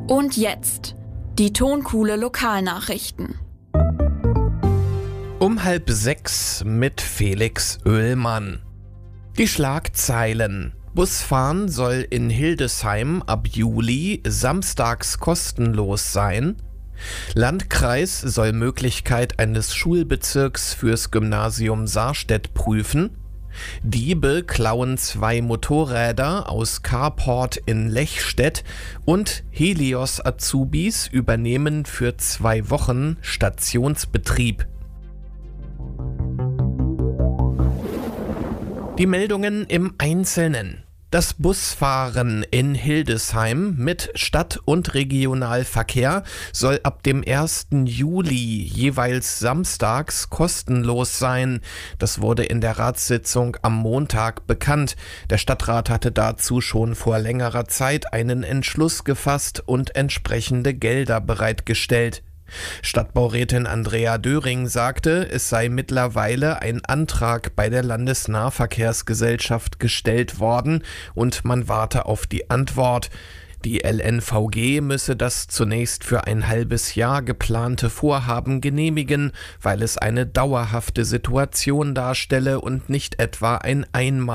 Und jetzt die Tonkuhle Lokalnachrichten. Um 5:30 mit Felix Oehlmann. Die Schlagzeilen. Busfahren soll in Hildesheim ab Juli samstags kostenlos sein. Landkreis soll Möglichkeit eines Schulbezirks fürs Gymnasium Sarstedt prüfen. Diebe klauen 2 Motorräder aus Carport in Lechstedt und Helios Azubis übernehmen für 2 Wochen Stationsbetrieb. Die Meldungen im Einzelnen. Das Busfahren in Hildesheim mit Stadt- und Regionalverkehr soll ab dem 1. Juli jeweils samstags kostenlos sein. Das wurde in der Ratssitzung am Montag bekannt. Der Stadtrat hatte dazu schon vor längerer Zeit einen Entschluss gefasst und entsprechende Gelder bereitgestellt. Stadtbaurätin Andrea Döring sagte, es sei mittlerweile ein Antrag bei der Landesnahverkehrsgesellschaft gestellt worden und man warte auf die Antwort. Die LNVG müsse das zunächst für ein halbes Jahr geplante Vorhaben genehmigen, weil es eine dauerhafte Situation darstelle und nicht etwa ein